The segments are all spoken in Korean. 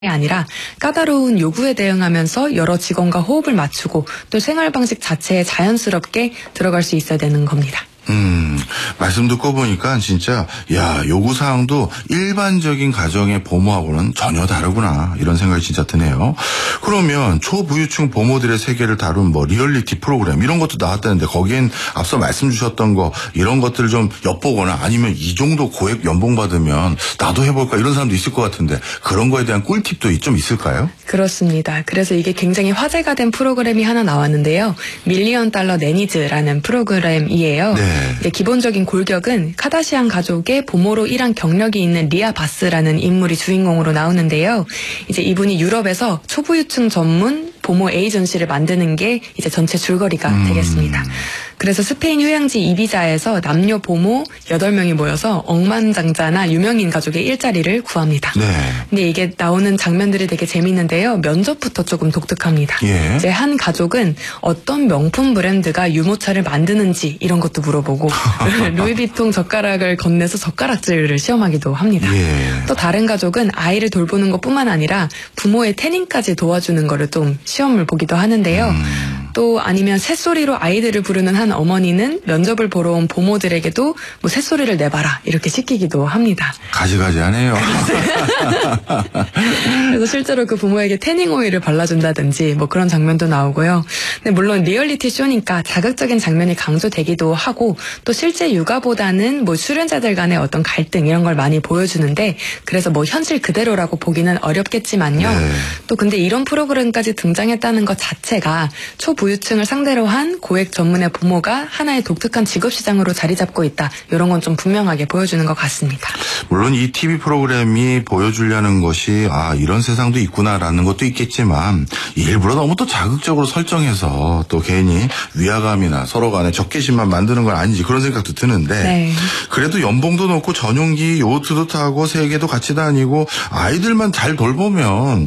아니라 까다로운 요구에 대응하면서 여러 직원과 호흡을 맞추고 또 생활 방식 자체에 자연스럽게 들어갈 수 있어야 되는 겁니다. 말씀 듣고 보니까 진짜 요구사항도 일반적인 가정의 보모하고는 전혀 다르구나 이런 생각이 진짜 드네요. 그러면 초부유층 보모들의 세계를 다룬 리얼리티 프로그램 이런 것도 나왔다는데 거기엔 앞서 말씀 주셨던 거 이런 것들을 좀 엿보거나 아니면 이 정도 고액 연봉 받으면 나도 해볼까 이런 사람도 있을 것 같은데 그런 거에 대한 꿀팁도 좀 있을까요? 그렇습니다. 그래서 이게 굉장히 화제가 된 프로그램이 하나 나왔는데요. 밀리언 달러 내니즈라는 프로그램이에요. 네. 이제 기본적인 골격은 카다시안 가족의 보모로 일한 경력이 있는 리아 바스라는 인물이 주인공으로 나오는데요. 이제 이분이 유럽에서 초부유층 전문 보모 에이전시를 만드는 게 이제 전체 줄거리가 되겠습니다. 그래서 스페인 휴양지 이비자에서 남녀 보모 8명이 모여서 억만장자나 유명인 가족의 일자리를 구합니다. 네. 근데 이게 나오는 장면들이 되게 재밌는데요. 면접부터 조금 독특합니다. 예. 이제 한 가족은 어떤 명품 브랜드가 유모차를 만드는지 이런 것도 물어보고 루이비통 젓가락을 건네서 젓가락질을 시험하기도 합니다. 예. 또 다른 가족은 아이를 돌보는 것뿐만 아니라 부모의 태닝까지 도와주는 거를 좀 시험을 보기도 하는데요. 또 아니면 새소리로 아이들을 부르는 한 어머니는 면접을 보러 온 보모들에게도 새소리를 내봐라 이렇게 시키기도 합니다. 가지가지하네요. 그래서 실제로 그 부모에게 태닝 오일을 발라준다든지 그런 장면도 나오고요. 근데 물론 리얼리티 쇼니까 자극적인 장면이 강조되기도 하고 또 실제 육아보다는 출연자들 간의 어떤 갈등 이런 걸 많이 보여주는데 그래서 현실 그대로라고 보기는 어렵겠지만요. 네. 또 근데 이런 프로그램까지 등장했다는 것 자체가 초부유층을 상대로 한 고액 전문의 보모가 하나의 독특한 직업시장으로 자리 잡고 있다. 이런 건 좀 분명하게 보여주는 것 같습니다. 물론 이 TV 프로그램이 보여주려는 것이 이런 세상도 있구나라는 것도 있겠지만 일부러 너무 또 자극적으로 설정해서 또 괜히 위화감이나 서로 간에 적개심만 만드는 건 아닌지 그런 생각도 드는데 네. 그래도 연봉도 높고 전용기 요트도 타고 세계도 같이 다니고 아이들만 잘 돌보면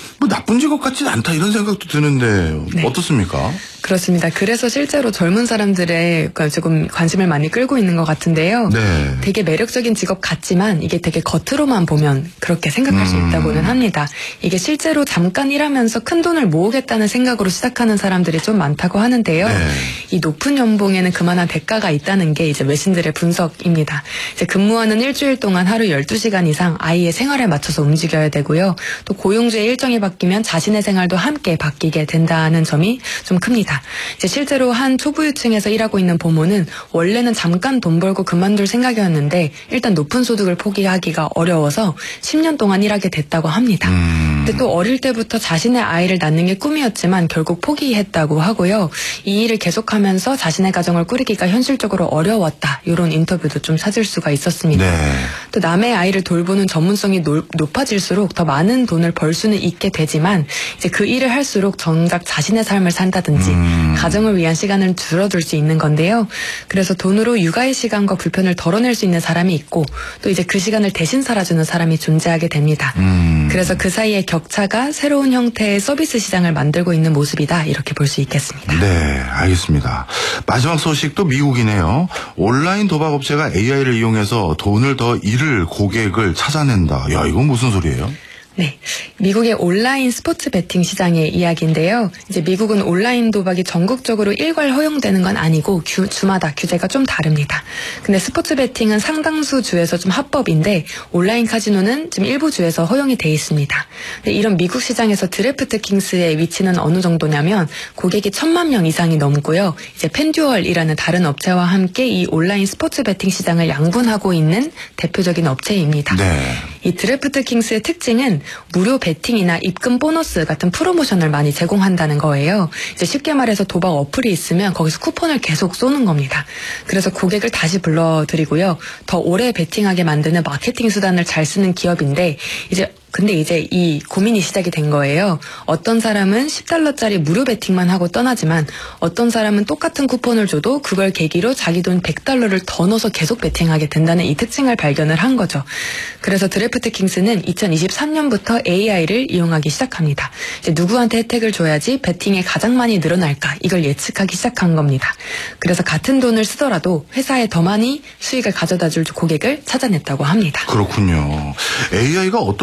나쁜 직업 같진 않다 이런 생각도 드는데 네. 어떻습니까? 그렇습니다. 그래서 실제로 젊은 사람들의 조금 관심을 많이 끌고 있는 것 같은데요. 네. 되게 매력적인 직업 같지만 이게 되게 겉으로만 보면 그렇게 생각할 수 있다고는 합니다. 이게 실제로 잠깐 일하면서 큰 돈을 모으겠다는 생각으로 시작하는 사람들이 좀 많다고 하는데요. 네. 이 높은 연봉에는 그만한 대가가 있다는 게 이제 외신들의 분석입니다. 이제 근무하는 일주일 동안 하루 12시간 이상 아이의 생활에 맞춰서 움직여야 되고요. 또 고용주의 일정이 바뀌면 자신의 생활도 함께 바뀌게 된다는 점이 좀 큽니다. 이제 실제로 한 초부유층에서 일하고 있는 보모는 원래는 잠깐 돈 벌고 그만둘 생각이었는데 일단 높은 소득을 포기하기가 어려워서 10년 동안 일하게 됐다고 합니다. 근데 또 어릴 때부터 자신의 아이를 낳는 게 꿈이었지만 결국 포기했다고 하고요. 이 일을 계속하면서 자신의 가정을 꾸리기가 현실적으로 어려웠다. 이런 인터뷰도 좀 찾을 수가 있었습니다. 네. 또 남의 아이를 돌보는 전문성이 높아질수록 더 많은 돈을 벌 수는 있게 되지만 이제 그 일을 할수록 정작 자신의 삶을 산다든지 가정을 위한 시간을 줄어들 수 있는 건데요. 그래서 돈으로 육아의 시간과 불편을 덜어낼 수 있는 사람이 있고 또 이제 그 시간을 대신 살아주는 사람이 존재하게 됩니다. 그래서 그 사이의 격차가 새로운 형태의 서비스 시장을 만들고 있는 모습이다. 이렇게 볼 수 있겠습니다. 네, 알겠습니다. 마지막 소식도 미국이네요. 온라인 도박업체가 AI를 이용해서 돈을 더 잃을 고객을 찾아낸다. 이건 무슨 소리예요? 네. 미국의 온라인 스포츠 베팅 시장의 이야기인데요. 이제 미국은 온라인 도박이 전국적으로 일괄 허용되는 건 아니고 주마다 규제가 좀 다릅니다. 근데 스포츠 베팅은 상당수 주에서 좀 합법인데 온라인 카지노는 지금 일부 주에서 허용이 돼 있습니다. 근데 이런 미국 시장에서 드래프트 킹스의 위치는 어느 정도냐면 고객이 1,000만 명 이상이 넘고요. 이제 펜듀얼이라는 다른 업체와 함께 이 온라인 스포츠 베팅 시장을 양분하고 있는 대표적인 업체입니다. 네. 이 드래프트 킹스의 특징은 무료 베팅이나 입금 보너스 같은 프로모션을 많이 제공한다는 거예요. 이제 쉽게 말해서 도박 어플이 있으면 거기서 쿠폰을 계속 쏘는 겁니다. 그래서 고객을 다시 불러들이고요. 더 오래 베팅하게 만드는 마케팅 수단을 잘 쓰는 기업인데 근데 이제 이 고민이 시작이 된 거예요. 어떤 사람은 $10짜리 무료 베팅만 하고 떠나지만 어떤 사람은 똑같은 쿠폰을 줘도 그걸 계기로 자기 돈 $100를 더 넣어서 계속 베팅하게 된다는 이 특징을 발견을 한 거죠. 그래서 드래프트 킹스는 2023년부터 AI를 이용하기 시작합니다. 이제 누구한테 혜택을 줘야지 베팅에 가장 많이 늘어날까 이걸 예측하기 시작한 겁니다. 그래서 같은 돈을 쓰더라도 회사에 더 많이 수익을 가져다 줄 고객을 찾아냈다고 합니다. 그렇군요. AI가 어떤 고객이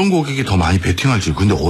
누구에게 더 많이 베팅할지 근데